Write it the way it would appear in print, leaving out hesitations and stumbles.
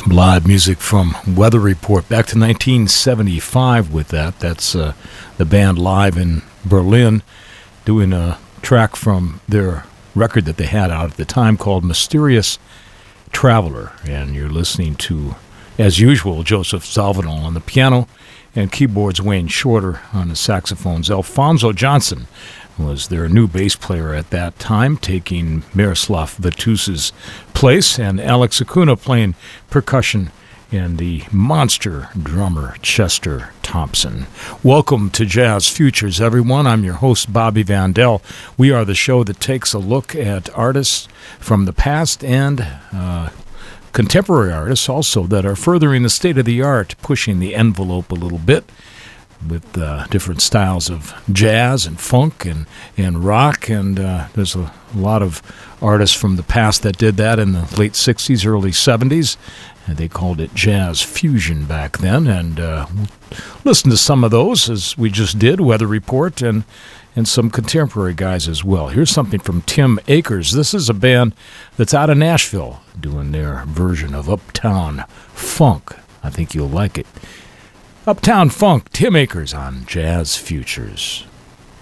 Some live music from Weather Report back to 1975 with that. That's the band live in Berlin doing a track from their record that they had out at the time called Mysterious Traveler. And you're listening to, as usual, Joseph Salvador on the piano and keyboards, Wayne Shorter on the saxophones. Alfonso Johnson was their new bass player at that time, taking Miroslav Vitus's place, and Alex Acuna playing percussion, and the monster drummer Chester Thompson. Welcome to Jazz Futures, everyone. I'm your host, Bobby Vandell. We are the show that takes a look at artists from the past and contemporary artists also that are furthering the state of the art, pushing the envelope a little bit with different styles of jazz and funk and rock, and there's a lot of artists from the past that did that in the late 60s, early 70s, and they called it jazz fusion back then, and we'll listen to some of those, as we just did, Weather Report, and some contemporary guys as well. Here's something from Tim Akers. This is a band that's out of Nashville doing their version of Uptown Funk. I think you'll like it. Uptown Funk, Tim Akers on Jazz Futures.